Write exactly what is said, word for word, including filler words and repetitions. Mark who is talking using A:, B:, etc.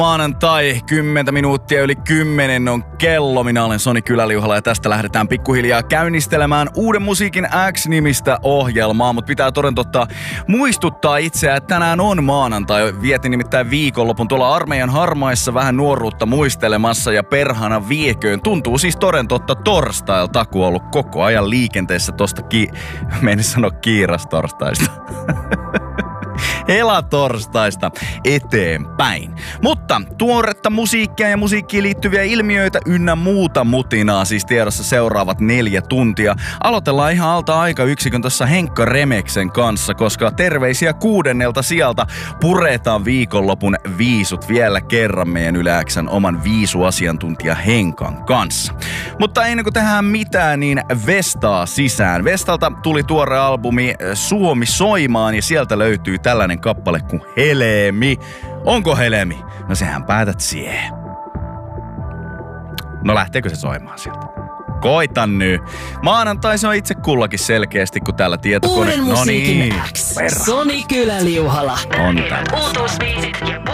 A: Maanantai, kymmentä minuuttia yli kymmenen on kello. Minä olen Soni Kyläliuhala ja tästä lähdetään pikkuhiljaa käynnistelemään Uuden musiikin X-nimistä ohjelmaa. Mutta pitää toden totta muistuttaa itseä, että tänään on maanantai. Vietin nimittäin viikonlopun tuolla armeijan harmaissa vähän nuoruutta muistelemassa ja perhana vieköön. Tuntuu siis toden totta torstailta, kun on ollut koko ajan liikenteessä tosta ki... Menin sanoa kiirastorstaista. Helatorstaista eteenpäin. Mutta tuoretta musiikkia ja musiikkiin liittyviä ilmiöitä ynnä muuta mutinaa siis tiedossa seuraavat neljä tuntia. Aloitellaan ihan alta aikayksikön tuossa Henkka Remeksen kanssa, koska terveisiä kuudennelta sieltä puretaan viikonlopun viisut vielä kerran meidän Yle X:n oman viisuasiantuntija Henkan kanssa. Mutta ennen kuin tehdään mitään, niin Vestaa sisään. Vestalta tuli tuore albumi Suomi soimaan ja sieltä löytyy tällainen kappale kuin Helemi. Onko Helemi? No sehän päätät siihen. No lähteekö se soimaan sieltä? Koitan nyt. Maanantai se on itse kullakin selkeästi, kun täällä tietokone...
B: Uuden musiikin
A: no niin,
B: X. Soni Kyläliuhala.
A: On täällä.
B: Uutuusbiisit ja